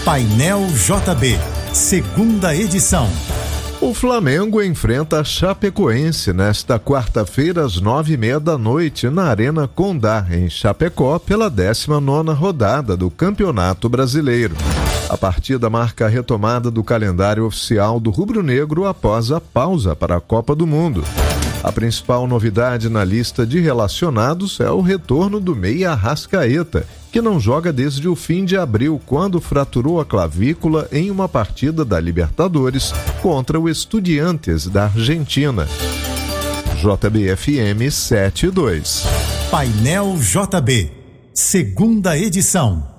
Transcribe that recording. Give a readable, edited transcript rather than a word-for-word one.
Painel JB, segunda edição. O Flamengo enfrenta a Chapecoense nesta quarta-feira às 21h30 na Arena Condá, em Chapecó, pela 19ª rodada do Campeonato Brasileiro. A partida marca a retomada do calendário oficial do rubro-negro após a pausa para a Copa do Mundo. A principal novidade na lista de relacionados é o retorno do meia Arrascaeta, que não joga desde o fim de abril, quando fraturou a clavícula em uma partida da Libertadores contra o Estudiantes da Argentina. JBFM 72. Painel JB, segunda edição.